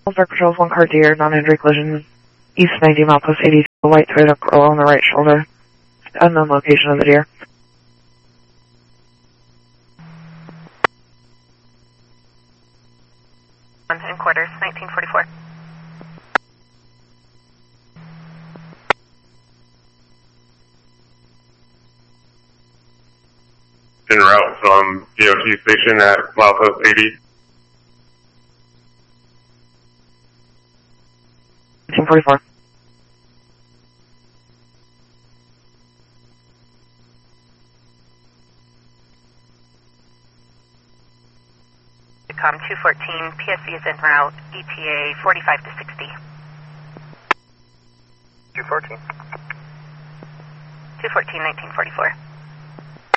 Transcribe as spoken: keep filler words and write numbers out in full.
Park Patrol, one car deer, non-injury collision, east ninety mile post eighty, white Toyota Corolla on the right shoulder. Unknown location of the deer. One and quarters, nineteen forty-four. En route from D O T station at milepost eighty. nineteen forty-four. Com two fourteen, P S C is en route, E T A forty-five to sixty. two fourteen. two fourteen, nineteen forty-four.